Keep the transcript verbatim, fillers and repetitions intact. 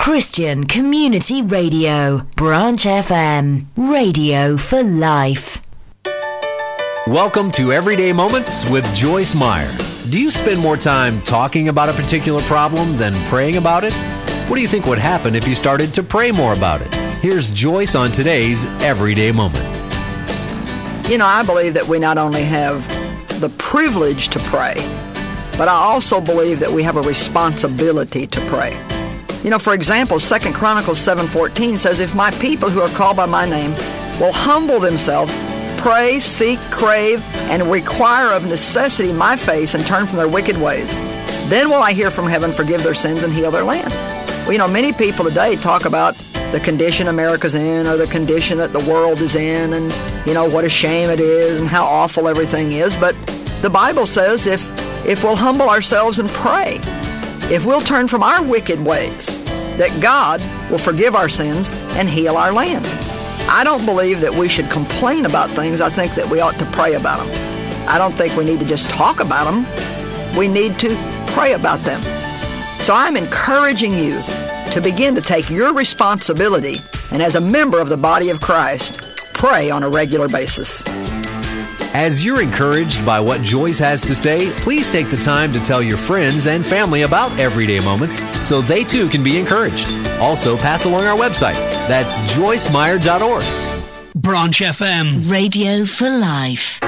Christian Community Radio, Branch F M, radio for life. Welcome to Everyday Moments with Joyce Meyer. Do you spend more time talking about a particular problem than praying about it? What do you think would happen if you started to pray more about it? Here's Joyce on today's Everyday Moment. You know, I believe that we not only have the privilege to pray, but I also believe that we have a responsibility to pray. You know, for example, Second Chronicles seven fourteen says, if my people who are called by my name will humble themselves, pray, seek, crave, and require of necessity my face and turn from their wicked ways, then will I hear from heaven, forgive their sins, and heal their land. Well, you know, many people today talk about the condition America's in or the condition that the world is in and, you know, what a shame it is and how awful everything is. But the Bible says if, if we'll humble ourselves and pray, if we'll turn from our wicked ways, that God will forgive our sins and heal our land. I don't believe that we should complain about things. I think that we ought to pray about them. I don't think we need to just talk about them. We need to pray about them. So I'm encouraging you to begin to take your responsibility and as a member of the body of Christ, pray on a regular basis. As you're encouraged by what Joyce has to say, please take the time to tell your friends and family about Everyday Moments so they too can be encouraged. Also, pass along our website. That's joyce meyer dot org. Branch F M, radio for life.